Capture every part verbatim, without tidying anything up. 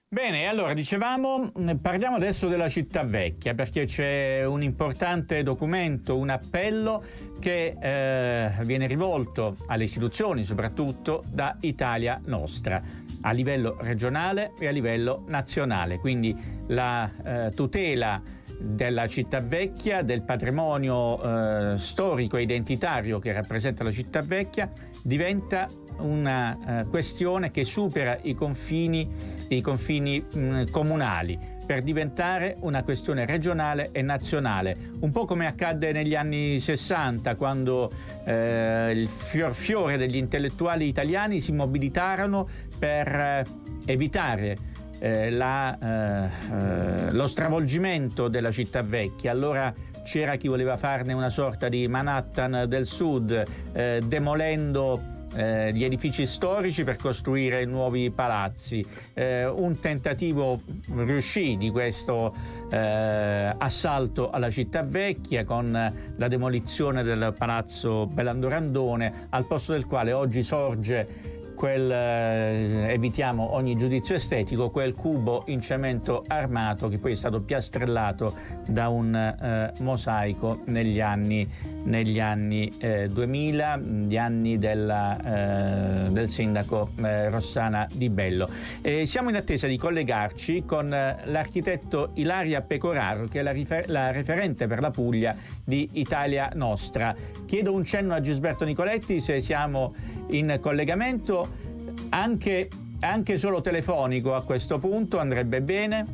Bene, allora dicevamo, parliamo adesso della città vecchia, perché c'è un importante documento, un appello che eh, viene rivolto alle istituzioni, soprattutto da Italia Nostra, a livello regionale e a livello nazionale. Quindi la eh, tutela della città vecchia, del patrimonio eh, storico e identitario che rappresenta la città vecchia, diventa una uh, questione che supera i confini, i confini mh, comunali per diventare una questione regionale e nazionale, un po' come accadde negli anni sessanta, quando eh, il fior fiore degli intellettuali italiani si mobilitarono per eh, evitare eh, la, eh, eh, lo stravolgimento della città vecchia. Allora c'era chi voleva farne una sorta di Manhattan del Sud, eh, demolendo Eh, gli edifici storici per costruire nuovi palazzi. Eh, un tentativo riuscì di questo eh, assalto alla città vecchia con la demolizione del palazzo Bellandorandone, al posto del quale oggi sorge quel, eh, evitiamo ogni giudizio estetico, quel cubo in cemento armato che poi è stato piastrellato da un eh, mosaico negli anni, negli anni eh, duemila, gli anni della, eh, del sindaco eh, Rossana Di Bello. E siamo in attesa di collegarci con eh, l'architetto Ilaria Pecoraro, che è la, rifer- la referente per la Puglia di Italia Nostra. Chiedo un cenno a Gisberto Nicoletti se siamo in collegamento, anche, anche solo telefonico a questo punto andrebbe bene.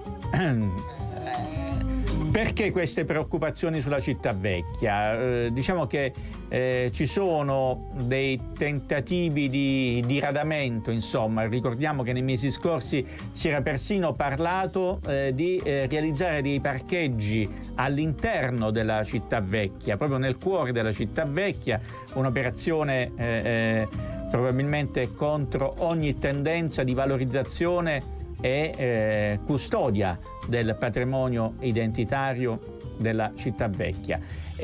Perché queste preoccupazioni sulla città vecchia? Eh, diciamo che eh, ci sono dei tentativi di diradamento, insomma. Ricordiamo che nei mesi scorsi si era persino parlato eh, di eh, realizzare dei parcheggi all'interno della città vecchia, proprio nel cuore della città vecchia, un'operazione eh, eh, probabilmente contro ogni tendenza di valorizzazione e eh, custodia del patrimonio identitario della città vecchia.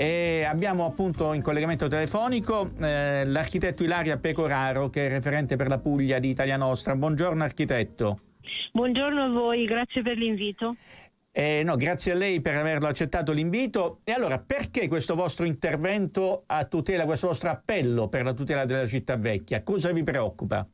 E abbiamo appunto in collegamento telefonico eh, l'architetto Ilaria Pecoraro, che è referente per la Puglia di Italia Nostra. Buongiorno architetto. Buongiorno a voi, grazie per l'invito. Eh, no, grazie a lei per averlo accettato l'invito. E allora, perché questo vostro intervento a tutela, questo vostro appello per la tutela della città vecchia? Cosa vi preoccupa?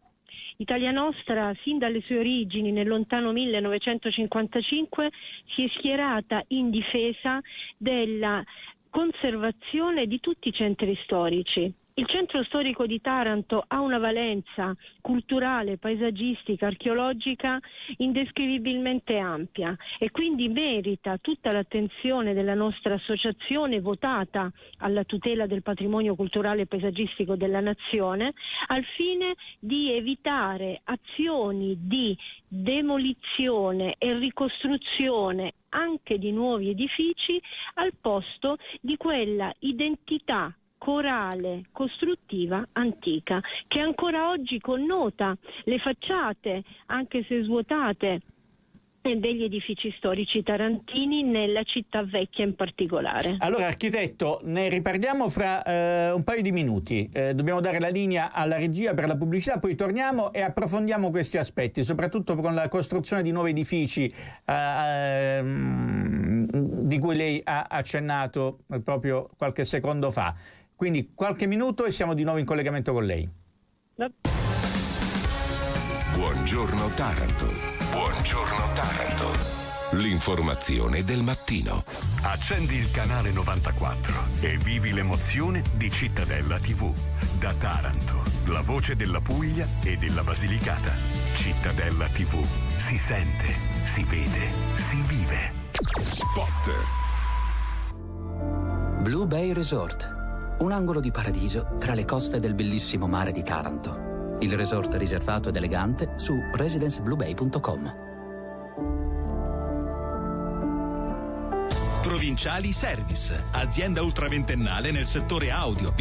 Italia Nostra, sin dalle sue origini nel lontano millenovecentocinquantacinque, si è schierata in difesa della conservazione di tutti i centri storici. Il centro storico di Taranto ha una valenza culturale, paesaggistica, archeologica indescrivibilmente ampia e quindi merita tutta l'attenzione della nostra associazione votata alla tutela del patrimonio culturale e paesaggistico della nazione, al fine di evitare azioni di demolizione e ricostruzione anche di nuovi edifici al posto di quella identità corale, costruttiva, antica, che ancora oggi connota le facciate, anche se svuotate, degli edifici storici tarantini, nella città vecchia in particolare. Allora architetto, ne riparliamo fra eh, un paio di minuti. Eh, dobbiamo dare la linea alla regia per la pubblicità, poi torniamo e approfondiamo questi aspetti, soprattutto con la costruzione di nuovi edifici eh, di cui lei ha accennato proprio qualche secondo fa. Quindi qualche minuto e siamo di nuovo in collegamento con lei. Buongiorno Taranto. Buongiorno Taranto. L'informazione del mattino. Accendi il canale novantaquattro e vivi l'emozione di Cittadella tivù. Da Taranto, la voce della Puglia e della Basilicata. Cittadella tivù. Si sente, si vede, si vive. Spot. Blue Bay Resort. Un angolo di paradiso tra le coste del bellissimo mare di Taranto. Il resort riservato ed elegante su residence blue bay punto com. Provinciali Service, azienda ultraventennale nel settore audio,